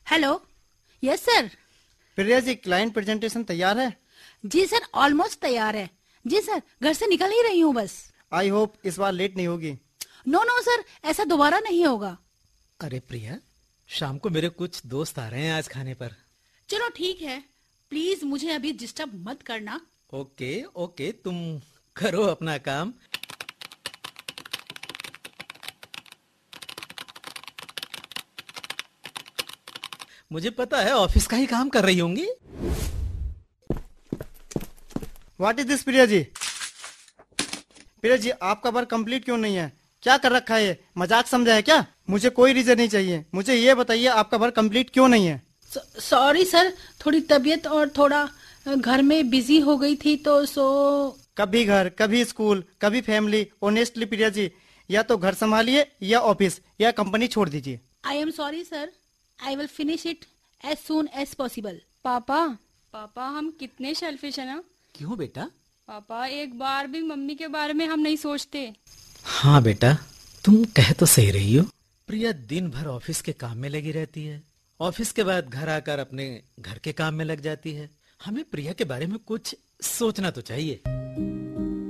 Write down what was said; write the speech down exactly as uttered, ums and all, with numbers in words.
Hello. Yes sir. Priya ji, client presentation तैयार है? जी sir, almost तैयार है। जी सर, घर से निकल ही रही हूँ बस। आई होप इस बार लेट नहीं होगी। नो नो सर, ऐसा दोबारा नहीं होगा। अरे प्रिया, शाम को मेरे कुछ दोस्त आ रहे हैं आज खाने पर। चलो ठीक है, प्लीज मुझे अभी डिस्टर्ब मत करना। ओके ओके, तुम करो अपना काम। मुझे पता है ऑफिस का ही काम कर रही होंगी। What is this Priya ji? Priya ji, आपका वर्क कंप्लीट क्यों नहीं है? क्या कर रखा है? मजाक समझा है क्या? मुझे कोई रीजन नहीं चाहिए, मुझे ये बताइए आपका वर्क कंप्लीट क्यों नहीं है? सॉरी सर, थोड़ी तबीयत और थोड़ा घर में बिजी हो गई थी तो सो। कभी घर, कभी स्कूल, कभी फैमिली। ऑनेस्टली प्रिया जी, या तो घर संभालिए या ऑफिस या कंपनी छोड़ दीजिए। I am sorry sir, I will finish it as soon as possible. पापा पापा हम कितने सेल्फिश है ना। क्यों बेटा? पापा एक बार भी मम्मी के बारे में हम नहीं सोचते। हाँ बेटा, तुम कह तो सही रही हो। प्रिया दिन भर ऑफिस के काम में लगी रहती है, ऑफिस के बाद घर आकर अपने घर के काम में लग जाती है। हमें प्रिया के बारे में कुछ सोचना तो चाहिए।